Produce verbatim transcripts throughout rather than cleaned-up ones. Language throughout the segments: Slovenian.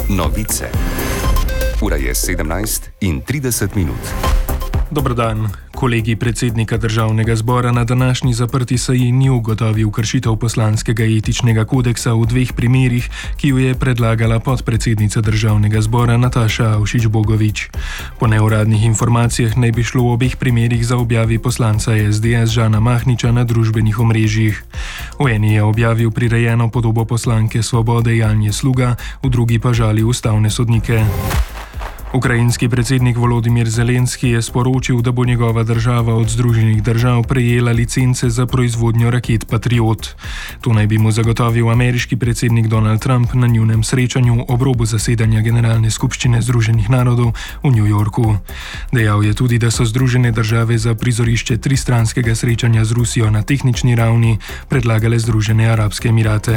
Novice. Ura je sedemnajst in trideset minut. Dober dan. Kolegij predsednika državnega zbora na današnji zaprti seji ni ugotovil kršitev poslanskega etičnega kodeksa v dveh primerih, ki ju je predlagala podpredsednica državnega zbora Nataša Avšič Bogovič. Po neuradnih informacijah naj bi šlo v obeh primerih za objavi poslanca es de es Žana Mahniča na družbenih omrežjih. V eni je objavil prirejeno podobo poslanke Svobode Janje Sluga, v drugi pa žali ustavne sodnike. Ukrajinski predsednik Volodimir Zelenski je sporočil, da bo njegova država od Združenih držav prejela licence za proizvodnjo raket Patriot. To naj bi mu zagotovil ameriški predsednik Donald Trump na njunem srečanju ob robu zasedanja Generalne skupščine Združenih narodov v New Yorku. Dejal je tudi, da so Združene države za prizorišče tristranskega srečanja z Rusijo na tehnični ravni predlagale Združene arabske emirate.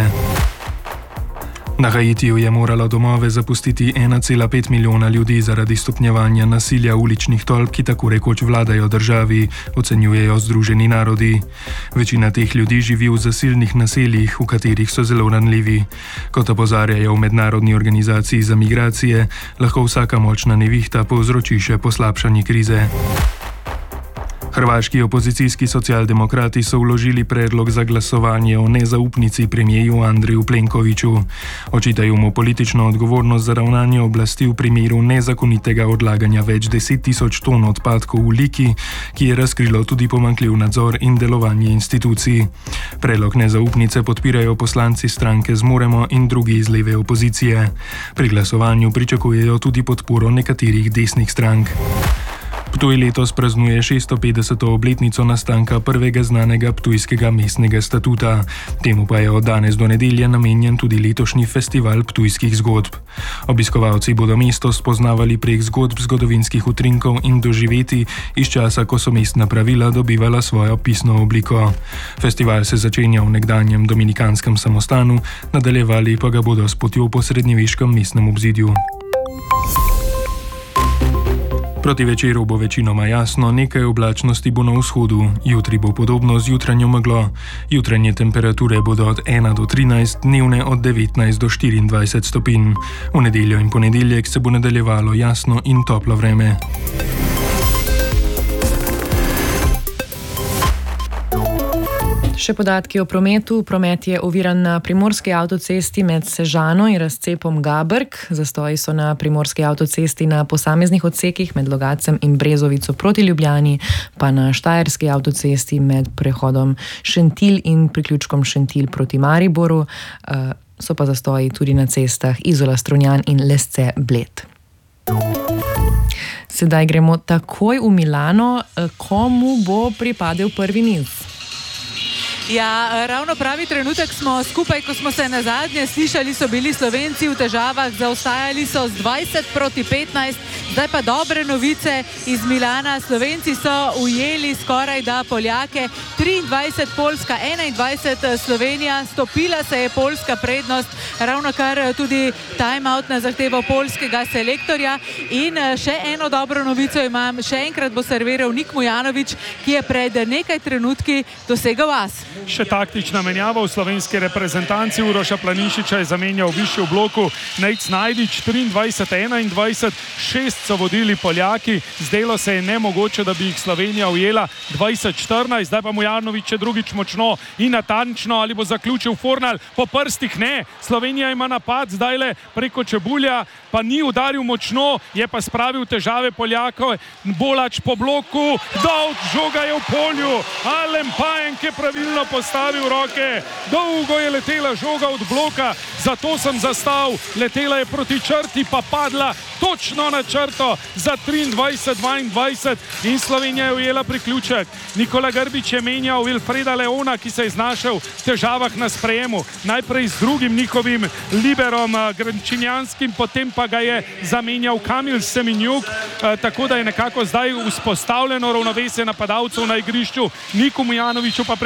Na Haitiju je moralo domove zapustiti ena cela pet milijona ljudi zaradi stopnjevanja nasilja uličnih tolp, ki tako rekoč vladajo državi, ocenjujejo Združeni narodi. Večina teh ljudi živi v zasilnih naseljih, v katerih so zelo ranljivi. Kot opozarjajo v Mednarodni organizaciji za migracije, lahko vsaka močna nevihta povzroči še poslabšanje krize. Hrvaški opozicijski socialdemokrati so vložili predlog za glasovanje o nezaupnici premijeju Andreju Plenkoviću. Očitajo mu politično odgovornost za ravnanje oblasti v primeru nezakonitega odlaganja več deset tisoč ton odpadkov v Liki, ki je razkrilo tudi pomanjkljiv nadzor in delovanje institucij. Predlog nezaupnice podpirajo poslanci stranke Zmoremo in drugi iz leve opozicije. Pri glasovanju pričakujejo tudi podporo nekaterih desnih strank. Ptuj letos praznuje šeststo petdeseto obletnico nastanka prvega znanega ptujskega mestnega statuta. Temu pa je od danes do nedelje namenjen tudi letošnji festival ptujskih zgodb. Obiskovalci bodo mesto spoznavali prek zgodb zgodovinskih utrinkov in doživeti iz časa, ko so mestna pravila dobivala svojo pisno obliko. Festival se začenja v nekdanjem dominikanskem samostanu, nadaljevali pa ga bodo s potjo po srednjeveškem mestnem obzidju. Proti večeru bo večinoma jasno, nekaj oblačnosti bo na vzhodu, jutri bo podobno z jutranjo meglo. Jutranje temperature bodo od ena do trinajst, dnevne od devetnajst do štiriindvajset stopinj. V nedeljo in ponedeljek se bo nadaljevalo jasno in toplo vreme. Še podatki o prometu. Promet je oviran na primorski avtocesti med Sežano in razcepom Gabrk. Zastoji so na primorski avtocesti na posameznih odsekih med Logacem in Brezovico proti Ljubljani, pa na štajerski avtocesti med prehodom Šentilj in priključkom Šentilj proti Mariboru. So pa zastoji tudi na cestah Izola Strunjan in Lesce Bled. Sedaj gremo takoj v Milano. Komu bo pripadel prvi niz? Ja, ravno pravi trenutek smo skupaj, ko smo se nazadnje slišali, so bili Slovenci v težavah, zaostajali so z dvajset proti petnajst, zdaj pa dobre novice iz Milana. Slovenci so ujeli skoraj da Poljake, triindvajset Poljska, enaindvajset Slovenija, stopila se je poljska prednost, ravno kar tudi time-out na zahtevo poljskega selektorja. In še eno dobro novico imam, še enkrat bo serviral Nik Mujanović, ki je pred nekaj trenutki dosegal as. Še taktična menjava v slovenski reprezentanci. Uroša Planinšiča je zamenjal višji v bloku Nejc Najdič, triindvajset enaindvajset, šest so vodili Poljaki, zdelo se je nemogoče, da bi jih Slovenija ujela, dvajset štirinajst, zdaj pa Mujanović je drugič močno in natančno, ali bo zaključil Fornal, po prstih ne, Slovenija ima napad, zdajle preko Čebulja, pa ni udaril močno, je pa spravil težave Poljakov, Bolač po bloku, dol, žoga je v polju, Alen Pajenk je pravilno postavil roke, dolgo je letela žoga od bloka, zato sem zastal, letela je proti črti, pa padla točno na črto za triindvajset dvaindvajset in Slovenija je ujela priključek. Nikola Grbić je menjal Wilfreda Leona, ki se je znašel v težavah na sprejemu, najprej z drugim njihovim liberom Grančinjanskim, potem pa ga je zamenjal Kamil Seminjuk, tako da je nekako zdaj vzpostavljeno ravnovesje napadalcev na igrišču. Niku Mujanoviću pa privoščimo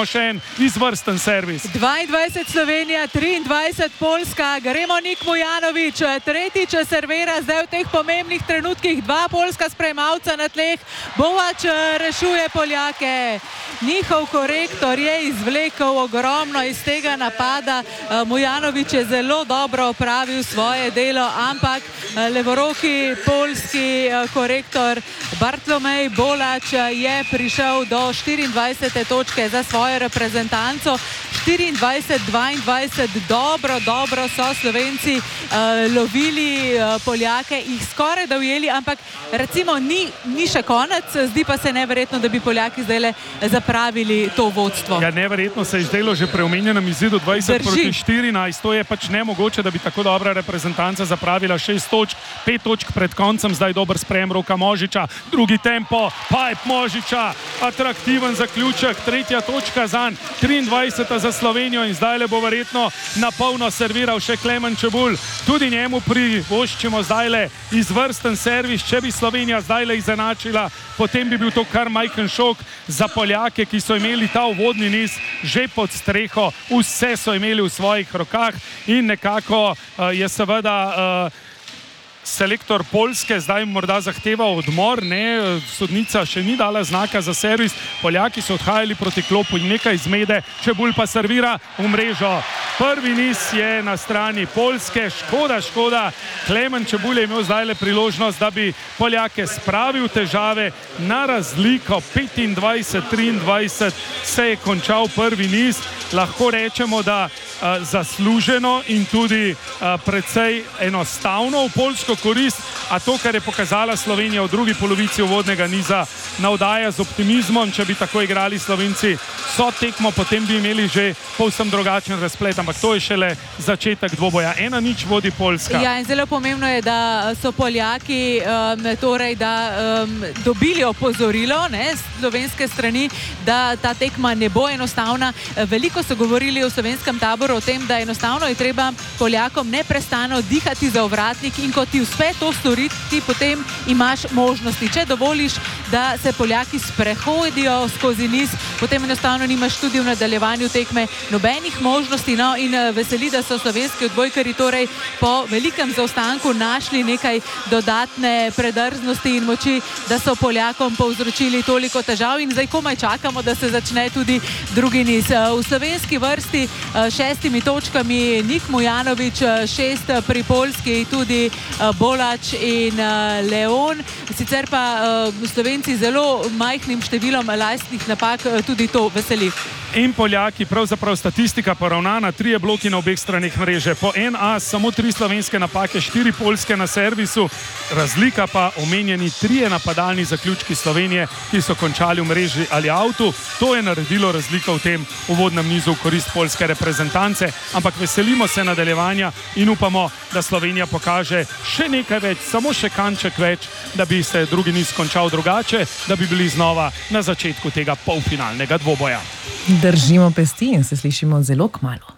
še en izvrsten servis. dvaindvajset Slovenija, triindvajset Poljska, gremo Nik Mujanović, tretjič servira zdaj v teh pomembnih trenutkih, dva poljska sprejemavca na tleh, Bovač rešuje Poljake. Njihov korektor je izvlekel ogromno iz tega napada, Mujanović je zelo dobro opravil svoje delo, ampak levoroki poljski korektor Bartolomej Bolač je prišel do štiriindvajsete točke za svojo reprezentanco. štiriindvajset dvaindvajset, dobro, dobro so Slovenci uh, lovili uh, Poljake, jih skoraj da ujeli, ampak recimo ni, ni še konec, zdi pa se neverjetno, da bi Poljaki zdaj zapravili to vodstvo. Ja, neverjetno se je zdelo že pri omenjenem izidu dvajset proti štirinajst, to je pač nemogoče, da bi tako dobra reprezentanca zapravila šest točk, pet točk pred koncem, zdaj dober sprejem Roka Možiča, drugi tempo, pipe Možiča, atraktiven zaključek, tretja točka zanj, triindvajseta za Slovenijo in zdaj le bo verjetno na polno serviral še Klemen Čebulj. Tudi njemu privoščimo zdaj le izvrsten servis, če bi Slovenija zdaj le izenačila, potem bi bil to kar majhen šok za Poljake, ki so imeli ta uvodni niz že pod streho, vse so imeli v svojih rokah in nekako uh, je seveda uh, selektor Poljske zdaj morda zahteva odmor, ne, sodnica še ni dala znaka za servis, Poljaki so odhajali proti klopu in nekaj zmede, Čebulj pa servira v mrežo. Prvi niz je na strani Poljske, škoda, škoda, Klemen Čebulj je imel zdaj le priložnost, da bi Poljake spravil težave na razliko petindvajset triindvajset, se je končal prvi niz, lahko rečemo, da uh, zasluženo in tudi uh, precej enostavno v poljsko korist, a to, kar je pokazala Slovenija v drugi polovici uvodnega niza, navdaja z optimizmom. Če bi tako igrali Slovenci so tekmo, potem bi imeli že povsem drugačen razplet, ampak to je šele začetek dvoboja. Ena nič vodi Poljska. Ja, in zelo pomembno je, da so Poljaki um, torej, da um, dobili opozorilo, ne, slovenske strani, da ta tekma ne bo enostavna. Veliko so govorili v slovenskem taboru o tem, da enostavno je treba Poljakom neprestano dihati za ovratnik in ko ti uspe to storiti, potem imaš možnosti. Če dovoliš, da se Poljaki sprehodijo skozi niz, potem enostavno nimaš tudi v nadaljevanju tekme nobenih možnosti. No, in veseli, da so slovenski odbojkari torej po velikem zaostanku našli nekaj dodatne predrznosti in moči, da so Poljakom povzročili toliko težav in zdaj komaj čakamo, da se začne tudi drugi niz. V slovenski vrsti šestimi točkami Nik Mujanović, šest pri Poljski, tudi Bolač in Leon. Sicer pa Slovenci zelo majhnim številom lastnih napak tudi to veseli. In Poljaki, pravzaprav statistika poravnana, trije bloki na obeh straneh mreže, po en as, samo tri slovenske napake, štiri poljske na servisu, razlika pa omenjeni trije napadalni zaključki Slovenije, ki so končali v mreži ali avtu. To je naredilo razliko v tem uvodnem nizu v korist poljske reprezentance, ampak veselimo se nadaljevanja in upamo, da Slovenija pokaže še nekaj več, samo še kanček več, da bi se drugi niz končal drugače, da bi bili znova na začetku tega polfinalnega dvoboja. Držimo pesti in se slišimo zelo kmalu.